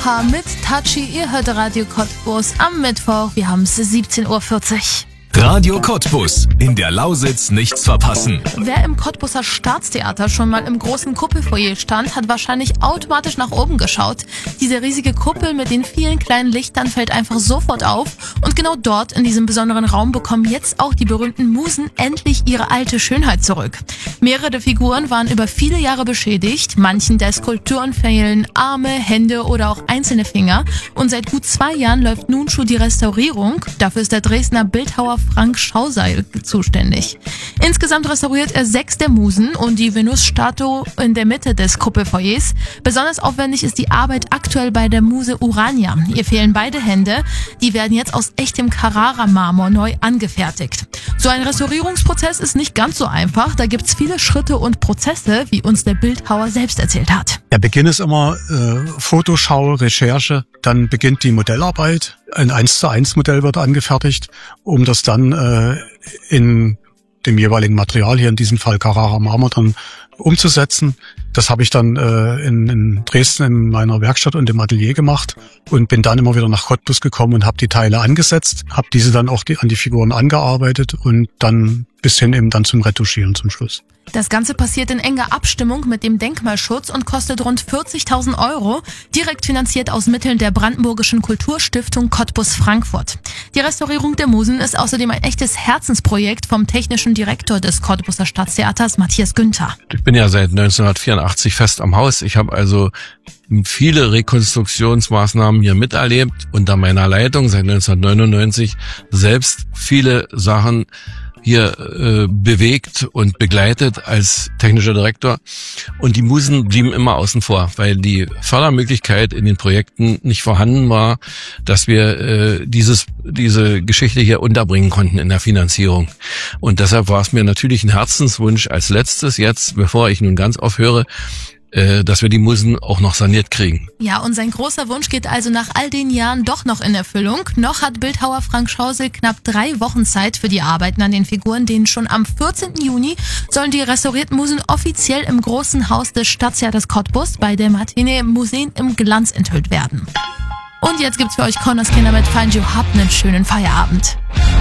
Aloha mit Tachi, ihr hört Radio Cottbus am Mittwoch, wir haben es 17:40 Uhr. Radio Cottbus, in der Lausitz nichts verpassen. Wer im Cottbuser Staatstheater schon mal im großen Kuppelfoyer stand, hat wahrscheinlich automatisch nach oben geschaut. Diese riesige Kuppel mit den vielen kleinen Lichtern fällt einfach sofort auf und genau dort in diesem besonderen Raum bekommen jetzt auch die berühmten Musen endlich ihre alte Schönheit zurück. Mehrere der Figuren waren über viele Jahre beschädigt, manchen der Skulpturen fehlen Arme, Hände oder auch einzelne Finger und seit gut 2 Jahren läuft nun schon die Restaurierung. Dafür ist der Dresdner Bildhauer Frank Schauseil zuständig. Insgesamt restauriert er 6 der Musen und die Venus-Statue in der Mitte des Kuppelfoyers. Besonders aufwendig ist die Arbeit aktuell bei der Muse Urania. Ihr fehlen beide Hände. Die werden jetzt aus echtem Carrara-Marmor neu angefertigt. So ein Restaurierungsprozess ist nicht ganz so einfach. Da gibt's viele Schritte und Prozesse, wie uns der Bildhauer selbst erzählt hat. Der Beginn ist immer Fotoschau, Recherche, dann beginnt die Modellarbeit. Ein 1:1 Modell wird angefertigt, um das dann in dem jeweiligen Material, hier in diesem Fall Carrara Marmor, dann umzusetzen. Das habe ich dann in Dresden in meiner Werkstatt und im Atelier gemacht und bin dann immer wieder nach Cottbus gekommen und habe die Teile angesetzt, habe diese dann auch an die Figuren angearbeitet und dann bis hin eben dann zum Retuschieren zum Schluss. Das Ganze passiert in enger Abstimmung mit dem Denkmalschutz und kostet rund 40.000 €, direkt finanziert aus Mitteln der Brandenburgischen Kulturstiftung Cottbus Frankfurt. Die Restaurierung der Musen ist außerdem ein echtes Herzensprojekt vom technischen Direktor des Cottbuser Staatstheaters, Matthias Günther. Ich bin ja seit 1984 fest am Haus. Ich habe also viele Rekonstruktionsmaßnahmen hier miterlebt, unter meiner Leitung seit 1999 selbst viele Sachen hier bewegt und begleitet als technischer Direktor. Und die Musen blieben immer außen vor, weil die Fördermöglichkeit in den Projekten nicht vorhanden war, dass wir diese Geschichte hier unterbringen konnten in der Finanzierung. Und deshalb war es mir natürlich ein Herzenswunsch als letztes jetzt, bevor ich nun ganz aufhöre, dass wir die Musen auch noch saniert kriegen. Ja, und sein großer Wunsch geht also nach all den Jahren doch noch in Erfüllung. Noch hat Bildhauer Frank Schauseil knapp 3 Wochen Zeit für die Arbeiten an den Figuren, denn schon am 14. Juni sollen die restaurierten Musen offiziell im großen Haus des Staatstheaters Cottbus bei der Matinee Museen im Glanz enthüllt werden. Und jetzt gibt's für euch Connors Kinder mit Find You. Habt einen schönen Feierabend.